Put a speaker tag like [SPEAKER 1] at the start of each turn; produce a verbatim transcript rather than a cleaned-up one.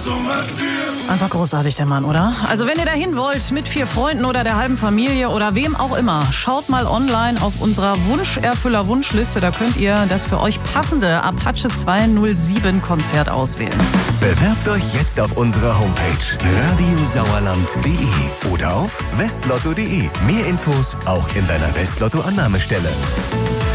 [SPEAKER 1] Einfach großartig, der Mann, oder? Also wenn ihr dahin wollt, mit vier Freunden oder der halben Familie oder wem auch immer, schaut mal online auf unserer Wunscherfüller-Wunschliste. Da könnt ihr das für euch passende Apache zweihundertsieben Konzert auswählen.
[SPEAKER 2] Bewerbt euch jetzt auf unserer Homepage radiosauerland punkt de oder auf westlotto punkt de. Mehr Infos auch in deiner Westlotto-Annahmestelle.